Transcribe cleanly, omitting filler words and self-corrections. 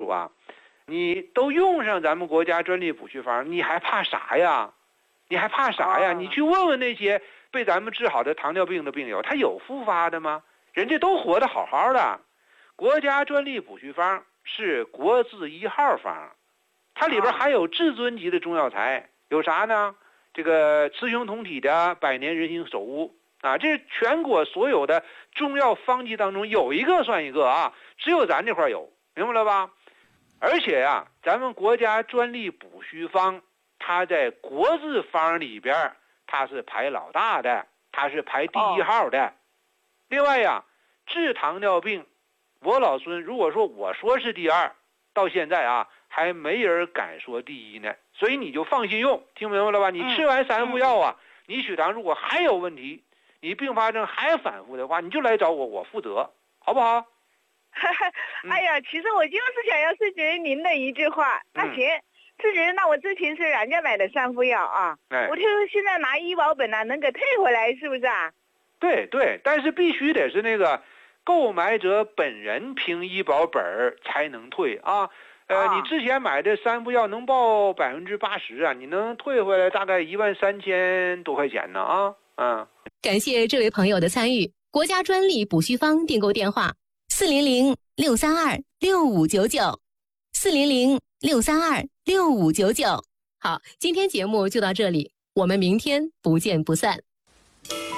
楚啊，你都用上咱们国家专利补虚方，你还怕啥呀？你还怕啥呀？你去问问那些被咱们治好的糖尿病的病友，他有复发的吗？人家都活得好好的。国家专利补虚方是国字1号方，它里边还有至尊级的中药材，有啥呢？这个雌雄同体的百年人参首乌啊，这是全国所有的中药方剂当中有一个算一个啊，只有咱这块有，明白了吧？而且呀，咱们国家专利补虚方，它在国字方里边，它是排老大的，它是排第1号的。另外呀，治糖尿病，我老孙如果说我说是第2，到现在啊还没人敢说第1呢，所以你就放心用，听明白了吧？你吃完3副药啊，你血糖如果还有问题，你并发症还反复的话，你就来找我，我负责，好不好？ 哎呀，其实我就是想要咨询您的一句话。那行，咨询，那我之前是人家买的3副药啊，我就现在拿医保本能给退回来，是不是啊？ 对对，但是必须得是那个购买者本人凭医保本才能退啊。你之前买的3副药能报80%啊，你能退回来大概13000多块钱呢啊。 感谢这位朋友的参与。国家专利补虚方订购电话400-632-6599，400-632-6599。好，今天节目就到这里，我们明天不见不散。